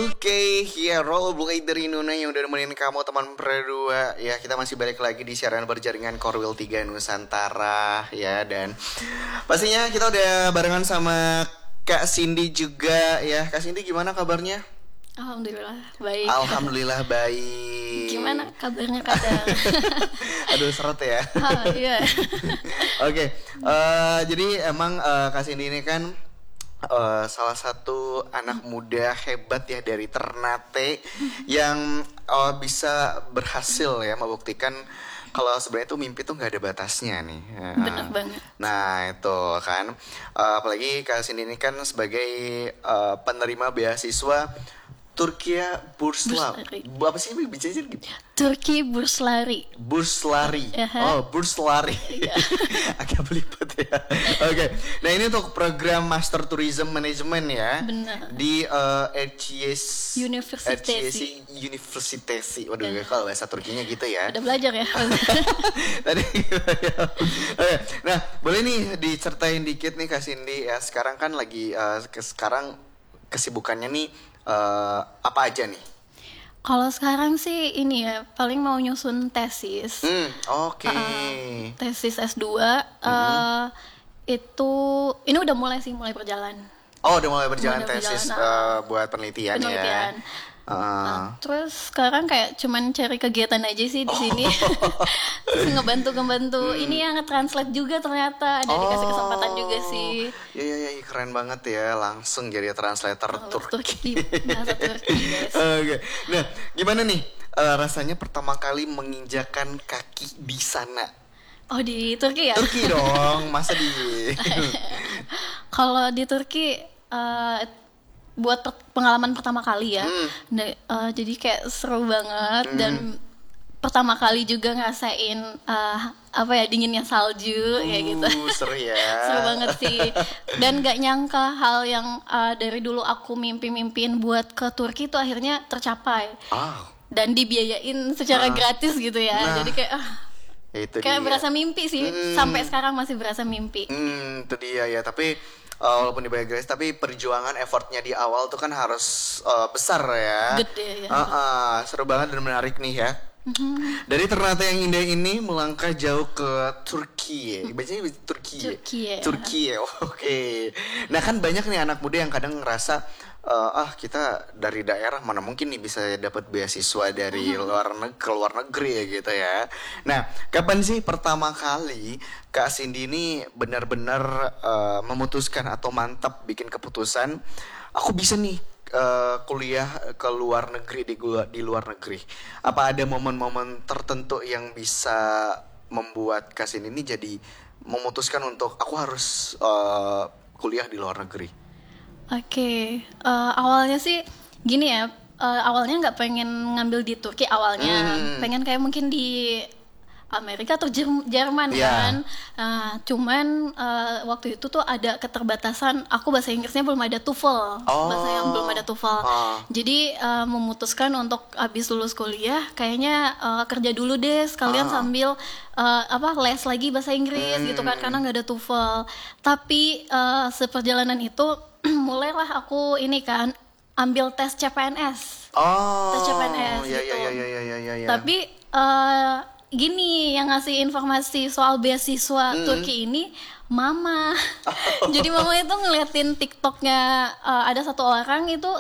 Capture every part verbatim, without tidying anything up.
Oke, ya Roll Blade dari Nuna yang udah nemenin kamu teman berdua. Ya, kita masih balik lagi di siaran berjaringan Korwil tiga Nusantara ya. Dan pastinya kita udah barengan sama Kak Cindy juga ya. Kak Cindy gimana kabarnya? Alhamdulillah baik. Alhamdulillah baik. Gimana kabarnya kadang? Aduh seret ya. Ah, iya. Oke, uh, jadi emang uh, Kak Cindy ini kan Uh, salah satu anak muda hebat ya dari Ternate yang uh, bisa berhasil ya membuktikan kalau sebenarnya tuh mimpi tuh nggak ada batasnya nih. Benar banget. Nah itu kan, uh, apalagi Kak Cindy ini kan sebagai uh, penerima beasiswa Turkiya Burslari. Apa sih bicaranya gitu? Turki Burslari. Burslari. Uh-huh. Oh, Burslari. Agak belibet ya. Oke. Okay. Nah, ini untuk program Master Tourism Management ya. Benar. Di uh, R C S Universitesi. Universitesi. Waduh, uh. kalau bahasa Turkinya gitu ya. Udah belajar ya. Tadi ya. Oke. Nah, boleh nih diceritain dikit nih Kak Cindy ya. Sekarang kan lagi uh, ke sekarang kesibukannya nih uh, apa aja nih? Kalau sekarang sih ini ya paling mau nyusun tesis. Hmm, oke. Okay. Uh, tesis S dua uh, hmm. itu ini udah mulai sih mulai berjalan. Oh, udah mulai berjalan mulai tesis berjalan, uh, uh, buat penelitian, penelitian. ya. Uh. Nah, terus sekarang kayak cuman cari kegiatan aja sih di sini. Oh. Terus ngebantu-ngebantu hmm. ini yang nge-translate juga ternyata ada oh. dikasih kesempatan juga sih. Iya iya iya keren banget ya, langsung jadi translator oh, Turki. Bahasa Turki, guys. Oke. Okay. Nah, gimana nih uh, rasanya pertama kali menginjakan kaki di sana? Oh, di Turki ya? Turki dong, masa di Kalau di Turki uh, buat pengalaman pertama kali ya, hmm. nah, uh, jadi kayak seru banget hmm. dan pertama kali juga ngerasain uh, apa ya dinginnya salju uh, kayak gitu. Seru ya. Seru banget sih. Dan gak nyangka hal yang uh, dari dulu aku mimpi-mimpin buat ke Turki itu akhirnya tercapai. Oh. Dan dibiayain secara uh. gratis gitu ya. Nah. Jadi kayak ah, itu kayak dia. Berasa mimpi sih. Hmm. Sampai sekarang masih berasa mimpi. Hmm, itu dia ya. Tapi Uh, walaupun dibayar gratis, tapi perjuangan effortnya di awal tuh kan harus uh, besar ya. Gede ya. Uh, uh, seru banget dan menarik nih ya. Mm-hmm. Dari Ternate yang indah ini melangkah jauh ke Turki. Bacanya Turki. Turki. Turki. Oke. Okay. Nah kan banyak nih anak muda yang kadang ngerasa uh, ah kita dari daerah mana mungkin nih bisa dapat beasiswa dari mm-hmm. luar negeri ke luar negeri ya gitu ya. Nah kapan sih pertama kali Kak Cindy ini benar-benar uh, memutuskan atau mantap bikin keputusan aku bisa nih Uh, kuliah ke luar negeri di di luar negeri. Apa ada momen-momen tertentu yang bisa membuat Kak Cindy ini jadi memutuskan untuk aku harus uh, kuliah di luar negeri? Oke, okay. uh, awalnya sih gini ya. Uh, awalnya nggak pengen ngambil di Turki awalnya, hmm. pengen kayak mungkin di Amerika atau Jerman yeah. kan. Nah, cuman uh, waktu itu tuh ada keterbatasan. Aku bahasa Inggrisnya belum ada TOEFL. Oh. Bahasa yang belum ada TOEFL. Oh. Jadi uh, memutuskan untuk habis lulus kuliah, kayaknya uh, kerja dulu deh sekalian oh. sambil uh, apa les lagi bahasa Inggris hmm. gitu kan karena nggak ada TOEFL. Tapi uh, seperjalanan itu mulailah aku ini kan ambil tes C P N S. Oh. Tes C P N S ya, gitu. Ya, ya, ya, ya, ya, ya. Tapi uh, gini yang ngasih informasi soal beasiswa hmm. Turki ini mama. Oh. Jadi mama itu ngeliatin TikToknya uh, ada satu orang itu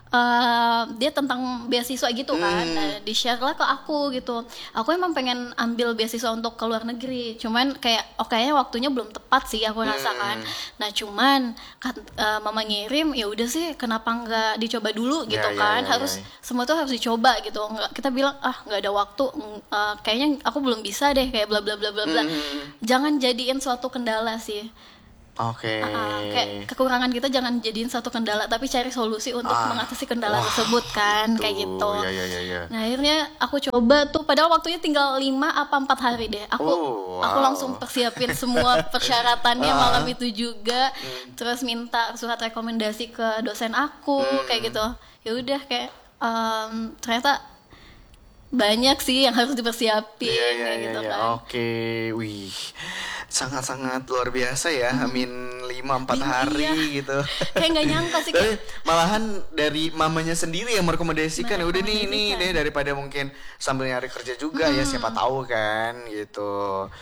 uh, dia tentang beasiswa gitu kan, hmm. nah, di share lah ke aku gitu. Aku emang pengen ambil beasiswa untuk ke luar negeri, cuman kayak oh kayaknya waktunya belum tepat sih aku rasakan. Hmm. Nah cuman kan, uh, mama ngirim ya udah sih kenapa nggak dicoba dulu gitu ya, kan? Ya, ya, harus ya. Semua tuh harus dicoba gitu. Nggak, kita bilang ah nggak ada waktu, uh, kayaknya aku belum bisa deh kayak bla bla bla bla bla. Hmm. Jangan jadiin suatu kendala sih. Oke. Okay. Uh, kayak kekurangan kita jangan jadiin satu kendala, tapi cari solusi untuk ah. mengatasi kendala Wah, tersebut kan, itu. kayak gitu. Ya, ya, ya, ya. Nah akhirnya aku coba tuh, padahal waktunya tinggal lima apa empat hari deh. Aku oh, wow. aku langsung persiapin semua persyaratannya malam itu juga, hmm. terus minta surat rekomendasi ke dosen aku, hmm. kayak gitu. Ya udah kayak um, ternyata banyak sih yang harus dipersiapin yeah, yeah, kayak yeah, gitu yeah. kan. Oke, okay. Wih. sangat-sangat luar biasa ya, amin lima empat hari Iya. gitu. Kayak nggak nyangka sih Tapi kayak malahan dari mamanya sendiri yang merekomendasikan, udah nih ini Merekomendasikan. deh daripada mungkin sambil nyari kerja juga ya, siapa tahu kan gitu.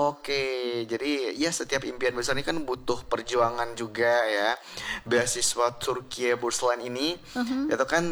Oke, jadi ya setiap impian besar ini kan butuh perjuangan juga ya. Beasiswa Turki Burslan ini itu kan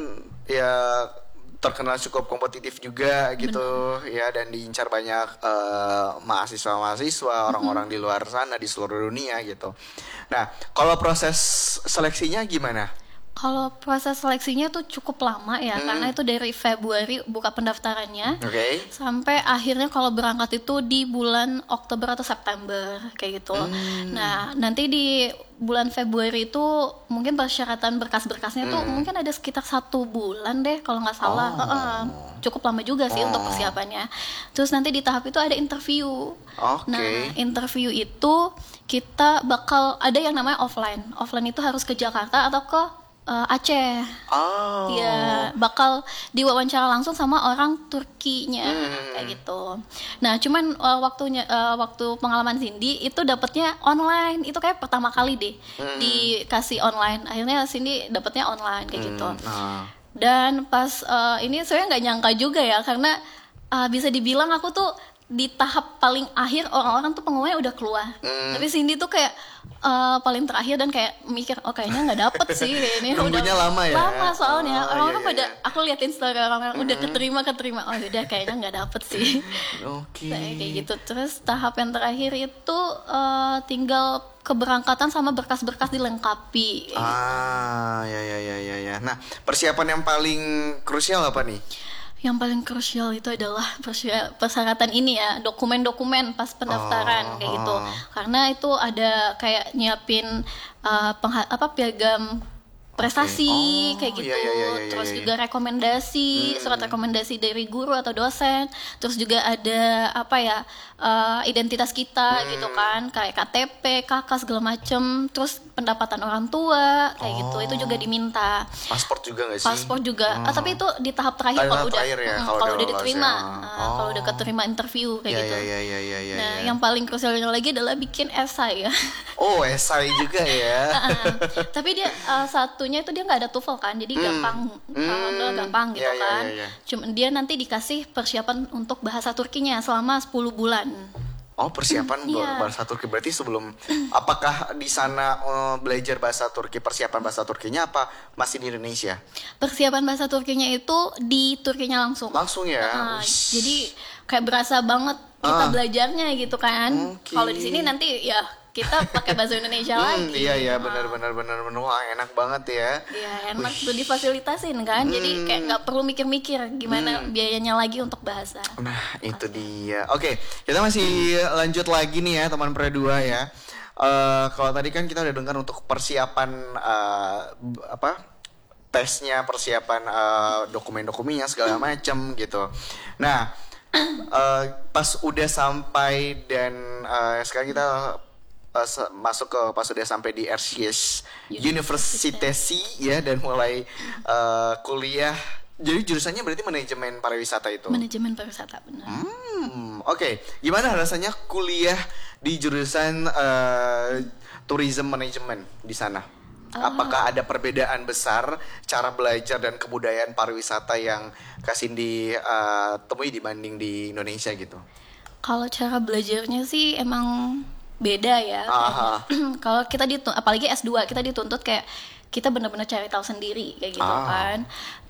ya terkenal cukup kompetitif juga gitu ya, dan diincar banyak eh, mahasiswa-mahasiswa orang-orang di luar sana di seluruh dunia gitu. Nah, kalau proses seleksinya gimana? kalau proses seleksinya tuh cukup lama ya, karena itu dari Februari buka pendaftarannya Oke. sampai akhirnya kalau berangkat itu di bulan Oktober atau September kayak gitu. Nah, nanti di bulan Februari itu mungkin persyaratan berkas-berkasnya tuh mungkin ada sekitar satu bulan deh kalau nggak salah. Heeh. Cukup lama juga sih untuk persiapannya. Terus nanti di tahap itu ada interview. Oke. Nah, interview itu kita bakal ada yang namanya offline. Offline itu harus ke Jakarta atau ke eh, Aceh. Oh. Iya, bakal diwawancara langsung sama orang Turkinya kayak gitu. Nah, cuman uh, waktunya uh, waktu pengalaman Cindy itu dapatnya online. Itu kayak pertama kali deh dikasih online. Akhirnya Cindy dapatnya online kayak gitu. Nah. Dan pas uh, ini saya nggak nyangka juga ya, karena uh, bisa dibilang aku tuh di tahap paling akhir, orang-orang tuh pengumumannya udah keluar. Tapi Cindy tuh kayak uh, paling terakhir dan kayak mikir, oh kayaknya nggak dapet sih ini. Nunggunya udah lama ya? Lama soalnya. Oh, Orang-orang iya, iya, pada iya. aku liatin story orang-orang udah keterima keterima. Oh udah kayaknya nggak dapet sih. Oke. Nah, kayak gitu. Terus tahap yang terakhir itu uh, tinggal keberangkatan sama berkas-berkas dilengkapi. Ah, ya ya ya ya ya. Nah, persiapan yang paling krusial apa nih? Yang paling krusial itu adalah persya- persyaratan ini ya, dokumen-dokumen pas pendaftaran kayak gitu. Karena itu ada kayak nyiapin uh, pengha- apa piagam prestasi Oh, kayak gitu. iya, iya, iya, iya, Terus iya. juga rekomendasi, surat rekomendasi dari guru atau dosen. Terus juga ada apa ya, uh, identitas kita gitu kan, kayak K T P, K K segala macem. Terus pendapatan orang tua kayak gitu. Itu juga diminta. Paspor juga nggak sih? Paspor juga. Ah, tapi itu di tahap terakhir Tahap kalau udah terakhir ya, mm, kalau kalau udah udah lolos diterima. ya. Nah, kalau udah Oh. keterima interview kayak Ya gitu. ya ya ya ya ya. Nah, ya. yang paling krusialnya lagi adalah bikin esai ya. Oh, esai juga ya. Ah, tapi dia uh, satunya itu dia nggak ada TOEFL kan, jadi gampang, uh, udah gampang gitu Ya, ya, kan. ya, ya. Cuma dia nanti dikasih persiapan untuk bahasa Turkinya selama sepuluh bulan. Oh, persiapan Iya. ba- bahasa Turki berarti sebelum, apakah di sana eh, belajar bahasa Turki, persiapan bahasa Turkinya apa masih di Indonesia? Persiapan bahasa Turkinya itu di Turkinya langsung. Langsung ya. Ah, Wis. jadi kayak berasa banget kita Ah. belajarnya gitu kan. Oke. Kalau di sini nanti ya kita pakai bahasa Indonesia Hmm, lagi. iya iya Ah. benar benar benar benar. Wah, enak banget ya. Iya enak tuh difasilitasin kan. Jadi kayak nggak perlu mikir-mikir gimana biayanya lagi untuk bahasa. Nah, itu dia. Oke, kita masih lanjut lagi nih ya teman Predua ya. Eh kalau tadi kan kita udah dengar untuk persiapan eh, b- apa? Tesnya, persiapan eh, dokumen-dokumennya segala macam gitu. Nah, eh, pas udah sampai dan eh, sekarang kita eh, se- masuk ke pas udah sampai di R C S University ya, dan mulai eh, kuliah. Jadi jurusannya berarti manajemen pariwisata itu. Manajemen pariwisata benar. Hmm, oke. Gimana rasanya kuliah di jurusan eh, tourism management di sana? Apakah ada perbedaan besar cara belajar dan kebudayaan pariwisata yang Kak Cindy eh, temui dibanding di Indonesia gitu? Kalau cara belajarnya sih emang beda ya. Aha. Kalau kita dituntut, apalagi S dua kita dituntut kayak kita benar-benar cari tahu sendiri kayak gitu Ah. kan.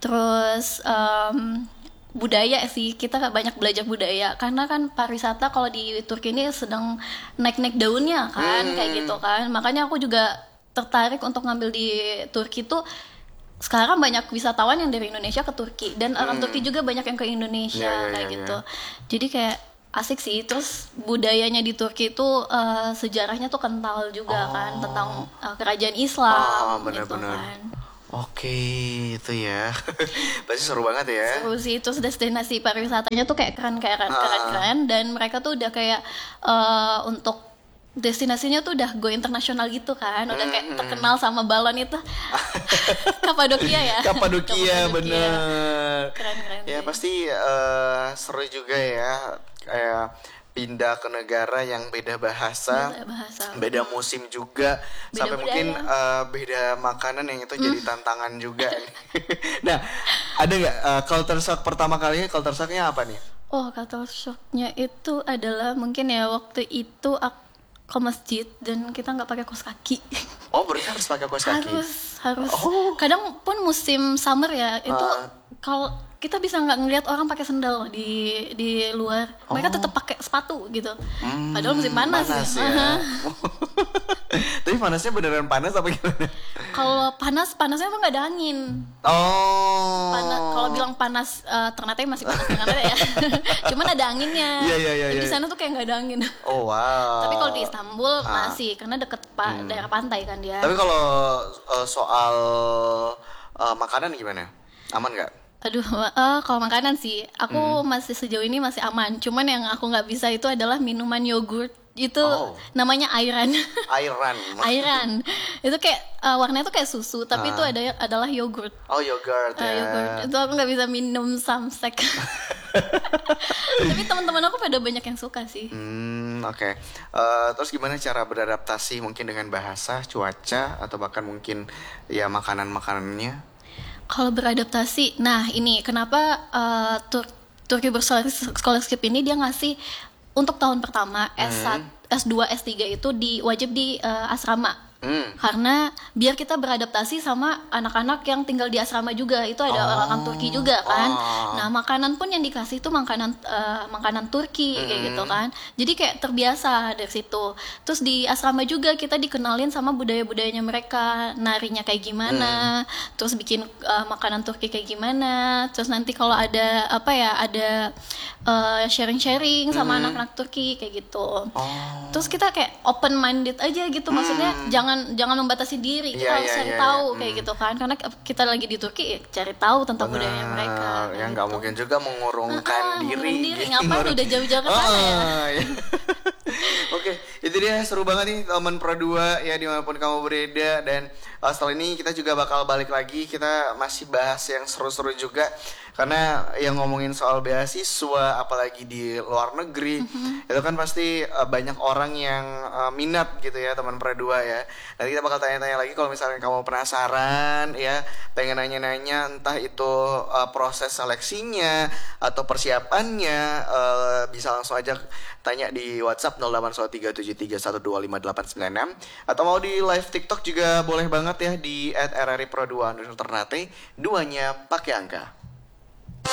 Terus em, budaya sih kita banyak belajar budaya karena kan pariwisata kalau di Turki ini sedang naik-naik daunnya kan kayak gitu kan. Makanya aku juga tertarik untuk ngambil di Turki tuh. Sekarang banyak wisatawan yang dari Indonesia ke Turki dan orang Turki juga banyak yang ke Indonesia Ya, ya, kayak ya, gitu. Jadi kayak asik sih. Terus budayanya di Turki itu eh, sejarahnya tuh kental juga kan tentang eh, kerajaan Islam Oh, gitu benar-benar. kan. Oke, itu ya. Pasti seru banget ya. Seru sih. Terus destinasi pariwisatanya tuh kayak keren keren Ah. keren keren dan mereka tuh udah kayak eh, untuk destinasinya tuh udah go internasional gitu kan, udah kayak terkenal sama balon itu. Kapadokia ya. Kapadokia bener. Keren-keren Ya sih. pasti eh, seru juga ya. Kayak pindah ke negara yang beda bahasa, Beda bahasa. beda musim juga, Beda sampai budaya. mungkin uh, beda makanan yang itu jadi tantangan juga. Nah, ada nggak uh, culture shock pertama kalinya? Culture shocknya apa nih? Oh, culture shocknya itu adalah mungkin ya waktu itu aku ke masjid dan kita nggak pakai kaos kaki. Oh, berarti harus pakai kaos kaki. Harus, harus. Oh. Kadang pun musim summer ya, itu Ah. kalau kita bisa nggak ngelihat orang pakai sendal loh di di luar. Mereka Oh. tetap pakai sepatu gitu. Hmm, Padahal musim panas, panas ya. ya. Tapi panasnya beneran panas apa gimana? Kalau panas, panasnya tuh nggak ada angin. Oh. Panas, kalau bilang panas, eh, Ternate masih panas Ternate ya. Cuman ada anginnya. Iya, iya, iya, Jadi di iya. sana tuh kayak nggak ada angin. Oh wow. Tapi kalau di Istanbul Ah. masih, karena deket pa- daerah pantai kan dia. Tapi kalau uh, soal uh, makanan gimana? Aman nggak? Aduh, eh, kalau makanan sih, aku Hmm. masih sejauh ini masih aman. Cuman yang aku nggak bisa itu adalah minuman yogurt. Itu Oh. namanya airan. Airan. Airan. Itu kayak eh, warnanya tuh kayak susu, tapi itu Ah. ada adalah yogurt. Oh yogurt Eh, ya. yogurt. Itu aku nggak bisa minum samsek. Tapi teman-teman aku pada banyak yang suka sih. Hmm, oke. Eh, terus gimana cara beradaptasi mungkin dengan bahasa, cuaca, atau bahkan mungkin ya makanan-makanannya? Kalau beradaptasi, nah ini kenapa uh, Tur Turki Scholarship ini dia ngasih untuk tahun pertama S satu, S dua, S tiga itu di wajib di uh, asrama. Hmm. Karena biar kita beradaptasi sama anak-anak yang tinggal di asrama juga. Itu ada Oh. orang Turki juga kan. Oh. Nah, makanan pun yang dikasih itu makanan uh, makanan Turki kayak Hmm. gitu kan. Jadi kayak terbiasa dari situ. Terus di asrama juga kita dikenalin sama budaya-budayanya mereka, narinya kayak gimana, terus bikin uh, makanan Turki kayak gimana. Terus nanti kalau ada apa ya, ada uh, sharing-sharing sama anak-anak Turki kayak gitu. Oh. Terus kita kayak open minded aja gitu, maksudnya jangan jangan membatasi diri, kita Iya, harus iya, cari iya, tahu iya. kayak gitu kan, karena kita lagi di Turki ya, cari tahu tentang budaya mereka. Benar, ya nggak gitu. mungkin juga mengurungkan Ah, diri. mengurung diri, gitu. ngapain udah jauh-jauh ke sana ya? Ah, ya. Oke, itu dia seru banget nih teman Pro dua ya dimanapun kamu berada. Dan uh, setelah ini kita juga bakal balik lagi, kita masih bahas yang seru-seru juga. Karena yang ngomongin soal beasiswa, apalagi di luar negeri, itu kan pasti uh, banyak orang yang uh, minat gitu ya teman Pro dua ya. Nanti kita bakal tanya-tanya lagi kalau misalnya kamu penasaran ya, pengen nanya-nanya entah itu uh, proses seleksinya atau persiapannya, uh, bisa langsung aja tanya di WhatsApp nol delapan satu tiga tujuh tiga satu dua lima delapan sembilan enam, atau mau di live TikTok juga boleh banget ya di et r r i pro dua underscore ternate, duanya pakai angka.